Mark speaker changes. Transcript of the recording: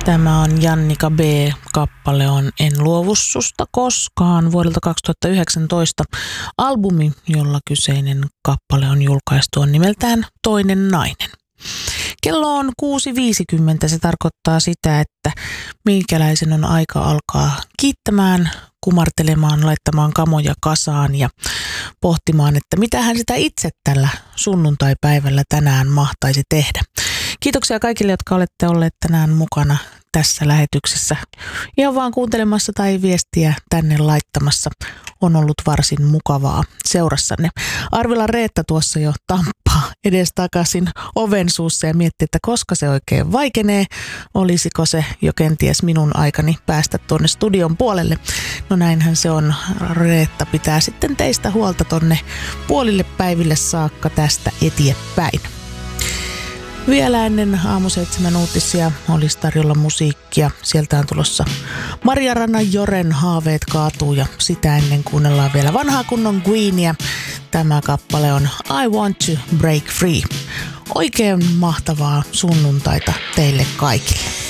Speaker 1: Tämä on Jannika B. Kappale on En luovu susta koskaan vuodelta 2019. Albumi, jolla kyseinen kappale on julkaistu, on nimeltään Toinen nainen. Kello on 6.50. Se tarkoittaa sitä, että minkäläisen on aika alkaa kiittämään, kumartelemaan, laittamaan kamoja kasaan ja pohtimaan, että mitähän sitä itse tällä sunnuntaipäivällä tänään mahtaisi tehdä. Kiitoksia kaikille, jotka olette olleet tänään mukana tässä lähetyksessä. Ihan vaan kuuntelemassa tai viestiä tänne laittamassa. On ollut varsin mukavaa seurassanne. Arvila Reetta tuossa jo tamppaa edestakaisin oven suussa ja miettii, että koska se oikein vaikenee. Olisiko se jo kenties minun aikani päästä tuonne studion puolelle. No näinhän se on. Reetta pitää sitten teistä huolta tonne puolille päiville saakka tästä eteenpäin. Vielä ennen aamu 7 uutisia olisi tarjolla musiikkia. Sieltä on tulossa Maria Ranna Joren Haaveet kaatuu ja sitä ennen kuunnellaan vielä vanhaa kunnon Queenia. Tämä kappale on I Want to Break Free. Oikein mahtavaa sunnuntaita teille kaikille.